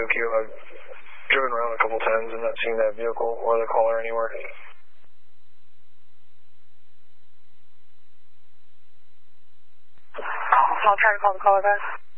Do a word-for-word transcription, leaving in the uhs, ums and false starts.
two Q. I've driven around a couple times and not seen that vehicle or the caller anywhere. I'll try to call the caller back.